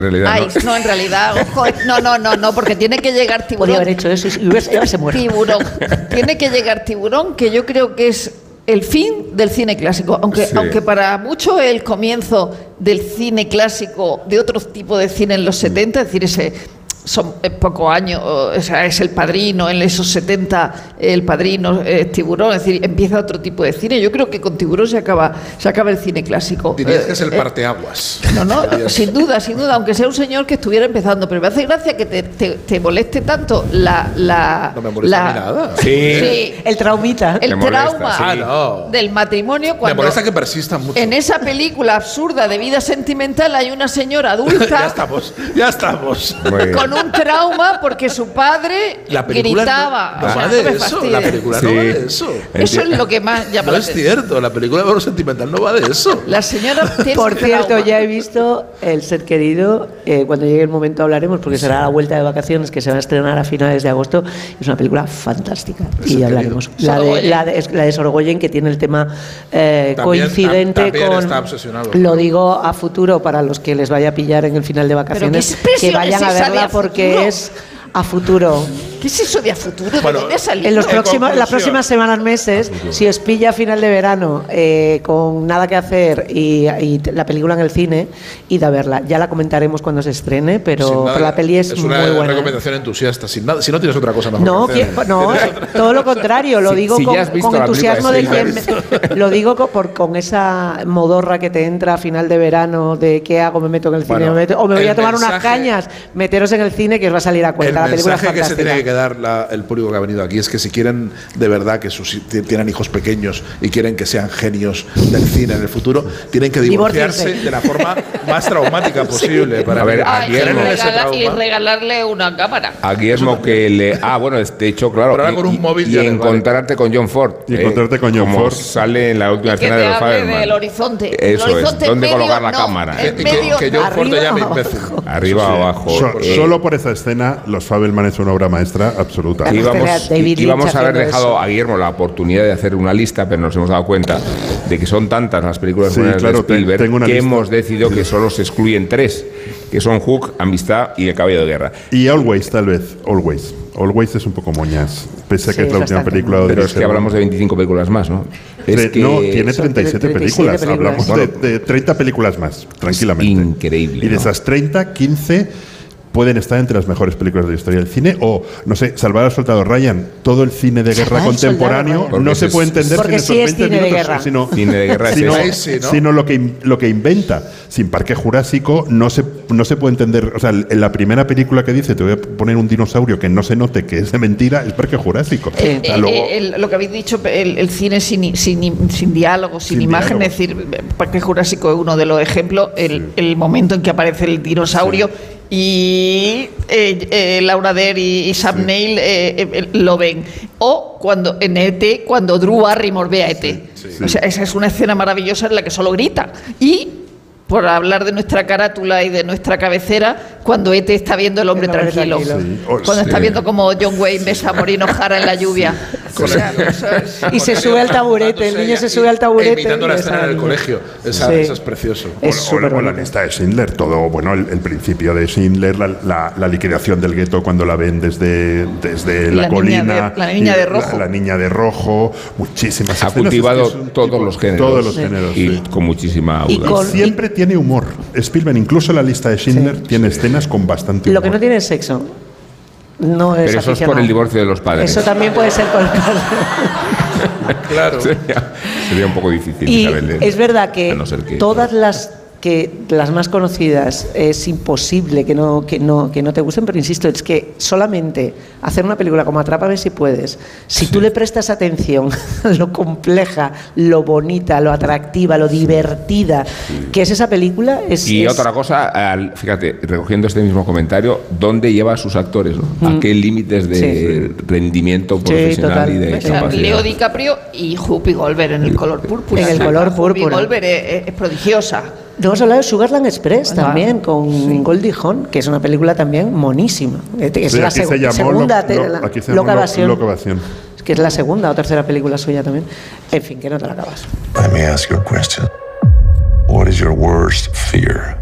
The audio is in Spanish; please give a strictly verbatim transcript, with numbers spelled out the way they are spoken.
realidad, Ay, ¿no? no, en realidad, ojo, no, no, no, no, porque tiene que llegar Tiburón. Podría haber hecho eso y hubiese muerto. Tiburón. Tiene que llegar Tiburón, que yo creo que es el fin del cine clásico. Aunque, Sí. aunque para muchos es el comienzo del cine clásico, de otro tipo de cine en los setenta, es decir, ese... son pocos años, o sea, es El Padrino, en esos setenta, El Padrino, eh, Tiburón, es decir, empieza otro tipo de cine. Yo creo que con Tiburón se acaba, se acaba el cine clásico. Dirías que es el Eh, parteaguas. No, no, sin duda, sin duda, aunque sea un señor que estuviera empezando, pero me hace gracia que te, te, te moleste tanto la... la No me molesta la, a mí nada. Sí. sí, El traumita. el Te molesta, trauma sí. Ah, no. del matrimonio Me cuando... molesta que persistan mucho. En esa película absurda de vida sentimental hay una señora ya adulta estamos, ya estamos. Muy bien. con un trauma porque su padre La película gritaba. no, no O sea, va no de me eso. fastidies. La película Sí. no va de eso. Eso es lo que más llama No la es atención. cierto. La película de valor sentimental no va de eso. La señora tiene Por un cierto, trauma. ya he visto El Ser Querido, eh, cuando llegue el momento hablaremos, porque será la vuelta de vacaciones que se va a estrenar a finales de agosto. Es una película fantástica y ya hablaremos. La de, Sorogoyen. la, de, es la de Sorogoyen, que tiene el tema eh, También- coincidente también con... está obsesionado. Lo digo a futuro para los que les vaya a pillar en el final de vacaciones, ¿qué expresión que vayan es a esa de verla a porque futuro? es a futuro. ¿Qué es eso de a futuro? ¿De Bueno, dónde ha salido? En los En próximos, las conclusión. próximas semanas, meses, si os pilla a final de verano eh, con nada que hacer y, y t- la película en el cine, id a verla. Ya la comentaremos cuando se estrene, pero, Sin nada, pero la peli es, es muy una buena. recomendación entusiasta. Sin nada, si no tienes otra cosa mejor No, que hacer. que- no, todo lo contrario, lo Si- digo si con, ya has visto con la película entusiasmo de de quien Silver. lo digo co- por, con esa modorra que te entra a final de verano de qué hago, me meto en el cine, Bueno, me meto- o me voy el a tomar unas mensaje- cañas, meteros en el cine que os va a salir a El cuenta. La película es mensaje que se fantástica. tiene que quedar la- el público que ha venido aquí es que si quieren de verdad que sus, t- tienen hijos pequeños y quieren que sean genios del cine en el futuro, tienen que divorciarse Divórciense. de la forma más traumática posible. Para A ver, que a Ay, y, Guillermo- generen ese regala- y trauma. regalarle una cámara. A Guillermo que le... Ah, bueno, de hecho, claro. Pero ahora y- con un y- móvil y ya le vale. encontrarte con John Ford. Y encontrarte con John como Ford. sale en la última Que escena te de los hable Faberman. del horizonte. Eso El horizonte es, ¿dónde en medio, colocar la no, cámara? en Que, medio, que John Ford te arriba llame o imbécil. Arriba o abajo. So- Eh, solo por esa escena, Los Fabelman es una obra maestra absoluta. Claro. Íbamos, Tener a David íbamos Lynch a haber haciendo dejado eso. a Guillermo la oportunidad de hacer una lista, pero nos hemos dado cuenta de que son tantas las películas Sí, buenas claro, de te- Spielberg tengo una que lista. hemos decidido que solo se excluyen tres, que son Hook, Amistad y El Caballo de Guerra. Y Always, tal vez. Always. Always es un poco moñas. Pese a Sí, que es la es última bastante. película de Pero es que Audrey hablamos de veinticinco películas más, ¿no? Es Tre- que no, tiene son treinta y siete treinta y siete películas. películas. Hablamos Bueno. de, de treinta películas más, tranquilamente. increíble, Y de ¿no? esas treinta, quince pueden estar entre las mejores películas de la historia del cine. O, no sé, Salvar al Soldado Ryan. Todo el cine de guerra Salvar al contemporáneo Soldado Ryan. no se Porque puede es- entender porque sin sí esos es veinte cine de minutos, guerra. sino, Cine de guerra es sino, eso. Ahí sí, ¿no? sino lo, que, in- lo que inventa. Sin Parque Jurásico no se, no se puede entender. O sea, en la primera película que dice, te voy a poner un dinosaurio que no se note que es de mentira, es Parque Jurásico. Sí. O sea, Eh, luego- eh, el- lo que habéis dicho, el, el cine sin, sin, sin diálogo, sin, Sin imagen, diálogo. es decir, Parque Jurásico es uno de los ejemplos, el, el momento en que aparece el dinosaurio y eh, eh, Laura Dern y, y Sam Neill eh, eh, lo ven. O cuando en E T, cuando Drew Barrymore ve a E T. O sea, esa es una escena maravillosa en la que solo grita. Y por hablar de nuestra carátula y de nuestra cabecera, cuando E T está viendo El hombre El hombre tranquilo. tranquilo. Sí. O- Cuando sí. está viendo como John Wayne besa a Maureen O'Hara en la lluvia. O sea, eso es- Y se sube al taburete, el niño se sube al taburete. Imitando la y escena besa en el al- colegio. Esa, Sí. Eso es precioso. Es O- o, súper o la bonito. lista de Schindler, todo, bueno, el, el principio de Schindler, la, la- la liquidación del gueto cuando la ven desde, desde Y la, la niña colina. de- la niña y de rojo. La, la niña de rojo, muchísimas Ha escenas. cultivado Es que es un todos tipo- los géneros. Todos los Sí. géneros, Y sí. con muchísima Y audacia. con- Siempre tiene humor. Spielberg, incluso la lista de Schindler, tiene escenas con bastante humor. Lo que no tiene es sexo. No es Pero eso es por aficionado. el divorcio de los padres. Eso también puede ser por el Claro. sería, sería un poco difícil, Y Isabel, de- es verdad que, a no ser que- todas las que las más conocidas es imposible que no, que no que no te gusten, pero insisto, es que solamente hacer una película como Atrápame si puedes, si tú le prestas atención a lo compleja, lo bonita, lo atractiva, lo divertida que es esa película, es, Y es- otra cosa, al- fíjate, recogiendo este mismo comentario, ¿dónde lleva a sus actores? ¿no? ¿A qué límites de Sí. rendimiento profesional total. y de O sea, capacidad? Leo DiCaprio y Whoopi Goldberg en El color púrpura. En El O sea, color Whoopi púrpura. Goldberg es, es- es prodigiosa. No hemos hablado de Sugarland Express Bueno, también, con Goldie Hawn, que es una película también monísima. Es Sí, la aquí seg- se llamó segunda, Lo- te- Lo- la- aquí se Loca llamó Lo- Evasión. Loca Evasión. Que es la segunda o tercera película suya también. En fin, que no te la acabas. Let me ask you a question. What is your worst fear?